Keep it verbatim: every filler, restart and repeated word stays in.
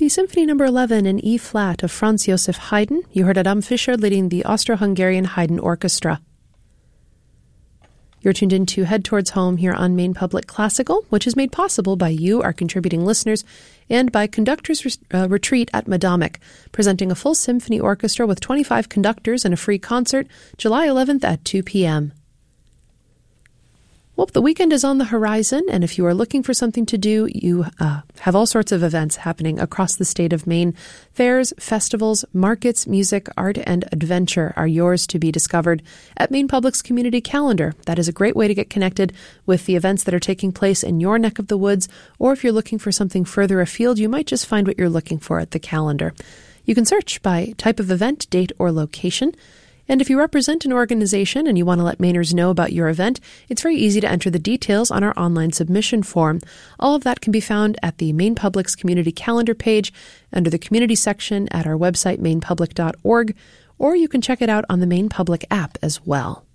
The Symphony Number eleven in E-flat of Franz Joseph Haydn. You heard Adam Fischer leading the Austro-Hungarian Haydn Orchestra. You're tuned in to Head Towards Home here on Maine Public Classical, which is made possible by you, our contributing listeners, and by Conductors Re- uh, Retreat at Madomic, presenting a full symphony orchestra with twenty-five conductors and a free concert, July eleventh at two p.m. Well, the weekend is on the horizon, and if you are looking for something to do, you uh, have all sorts of events happening across the state of Maine. Fairs, festivals, markets, music, art, and adventure are yours to be discovered at Maine Public's community calendar. That is a great way to get connected with the events that are taking place in your neck of the woods, or if you're looking for something further afield, you might just find what you're looking for at the calendar. You can search by type of event, date, or location. And if you represent an organization and you want to let Mainers know about your event, it's very easy to enter the details on our online submission form. All of that can be found at the Maine Public's Community Calendar page under the Community section at our website, maine public dot org, or you can check it out on the Maine Public app as well.